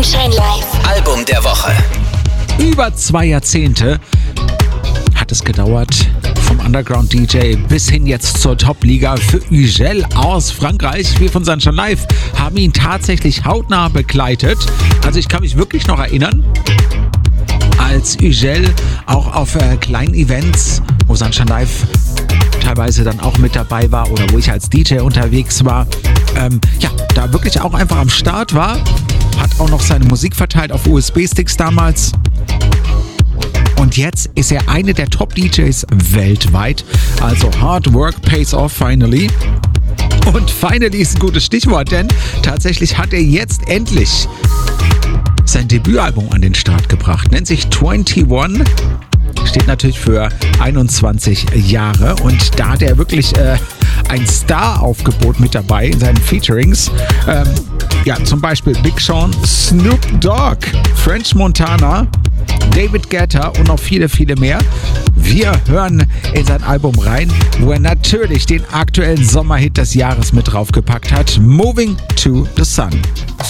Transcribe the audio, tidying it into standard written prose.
Sunshine Live. Album der Woche. Über 2 Jahrzehnte hat es gedauert, vom Underground-DJ bis hin jetzt zur Top-Liga für Ugel aus Frankreich. Wir von Sunshine Live haben ihn tatsächlich hautnah begleitet. Also ich kann mich wirklich noch erinnern, als Ugel auch auf kleinen Events, wo Sunshine Live teilweise dann auch mit dabei war oder wo ich als DJ unterwegs war, da wirklich auch einfach am Start war, hat auch noch seine Musik verteilt auf USB-Sticks damals. Und jetzt ist er eine der Top-DJs weltweit. Also Hard Work pays off finally. Und finally ist ein gutes Stichwort, denn tatsächlich hat er jetzt endlich sein Debütalbum an den Start gebracht. Nennt sich 21. Steht natürlich für 21 Jahre. Und da hat er wirklich ein Star-Aufgebot mit dabei in seinen Featurings. Zum Beispiel Big Sean, Snoop Dogg, French Montana, David Guetta und noch viele, viele mehr. Wir hören in sein Album rein, wo er natürlich den aktuellen Sommerhit des Jahres mit draufgepackt hat. Moving to the Sun.